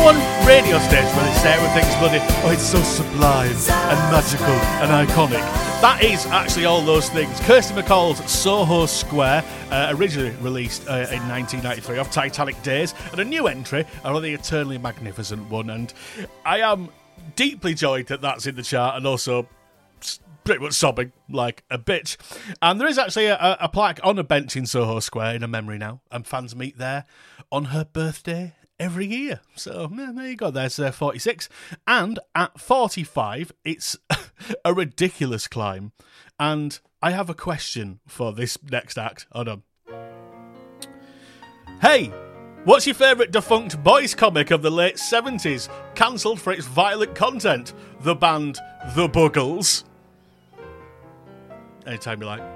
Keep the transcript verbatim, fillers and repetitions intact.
one radio station where they say everything's bloody, oh, it's so sublime and magical and iconic. That is actually all those things. Kirsty MacColl's Soho Square, uh, originally released uh, in nineteen ninety-three off Titanic Days, and a new entry, another eternally magnificent one. And I am deeply joyed that that's in the chart, and also pretty much sobbing like a bitch. And there is actually a, a plaque on a bench in Soho Square in a memory now, and fans meet there on her birthday every year. So yeah, there you go, there's uh, forty-six. And at forty-five, it's a ridiculous climb. And I have a question for this next act. Hold on. Hey, what's your favourite defunct boys comic of the late seventies, cancelled for its violent content? The band The Buggles. Anytime you like.